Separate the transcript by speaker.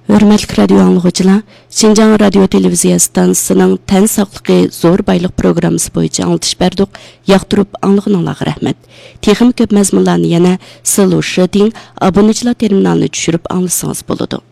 Speaker 1: Hörmətli radio anlıqçılar, Şinjan Radio Televiziya stansiyasının tən saqlıqı zor baylıq proqramısı boyunca anlatış berdik. Yaqtırıb anlığınızға rəhmət. Texnik köp məzmunlarını yana Silo Shading abunəçilər terminalını düşürüb anlasanız boludu.